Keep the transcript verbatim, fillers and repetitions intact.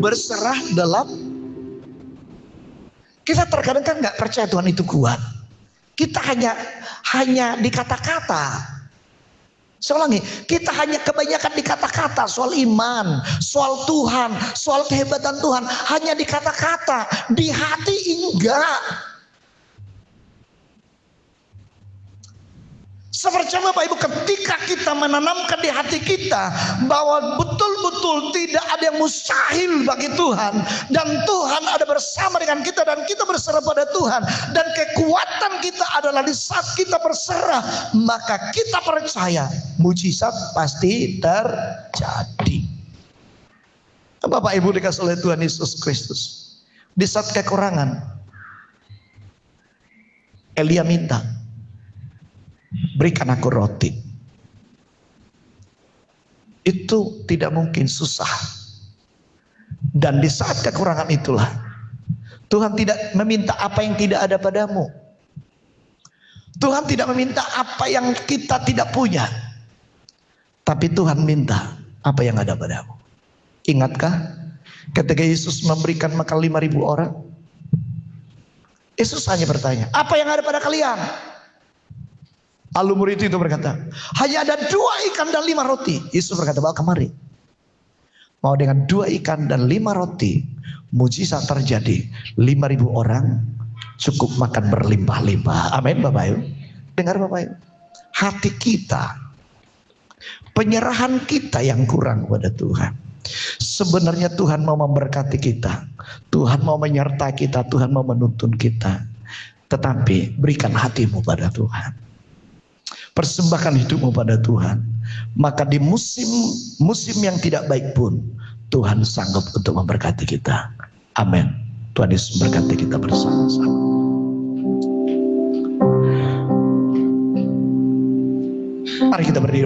berserah dalam. Kita terkadang kan nggak percaya Tuhan itu kuat. Kita hanya hanya di kata-kata. Saya ulangi, kita hanya kebanyakan di kata-kata soal iman, soal Tuhan, soal kehebatan Tuhan, hanya di kata-kata, di hati enggak. Seperti Bapak Ibu, ketika kita menanamkan di hati kita bahwa betul-betul tidak ada yang mustahil bagi Tuhan, dan Tuhan ada bersama dengan kita, dan kita berserah pada Tuhan, dan kekuatan kita adalah di saat kita berserah, maka kita percaya mujizat pasti terjadi. Bapak Ibu dikasih oleh Tuhan Yesus Kristus, di saat kekurangan, Elia minta, berikan aku roti. Itu tidak mungkin, susah. Dan di saat kekurangan itulah Tuhan tidak meminta apa yang tidak ada padamu. Tuhan tidak meminta apa yang kita tidak punya, tapi Tuhan minta apa yang ada padamu. Ingatkah ketika Yesus memberikan makan lima ribu orang? Yesus hanya bertanya, apa yang ada pada kalian? Lalu murid itu berkata, hanya ada dua ikan dan lima roti. Yesus berkata, bawa kemari. Mau dengan dua ikan dan lima roti, mujizat terjadi. Lima ribu orang cukup makan berlimpah-limpah. Amin Bapak Ibu. Dengar Bapak Ibu, hati kita, penyerahan kita yang kurang kepada Tuhan. Sebenarnya Tuhan mau memberkati kita, Tuhan mau menyertai kita, Tuhan mau menuntun kita. Tetapi berikan hatimu pada Tuhan, persembahkan hidupmu pada Tuhan, maka di musim musim yang tidak baik pun Tuhan sanggup untuk memberkati kita. Amin. Tuhan Yesus memberkati kita bersama-sama. Mari kita berdiri.